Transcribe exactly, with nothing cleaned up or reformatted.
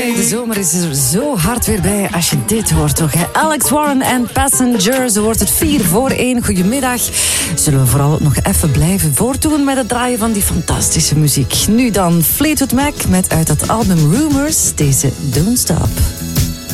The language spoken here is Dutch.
De zomer is er zo hard weer bij als je dit hoort, toch? Hè? Alex Warren en Passengers, wordt het vier voor één. Goedemiddag. Zullen we vooral nog even blijven voortdoen met het draaien van die fantastische muziek. Nu dan Fleetwood Mac met uit dat album Rumors deze Don't Stop.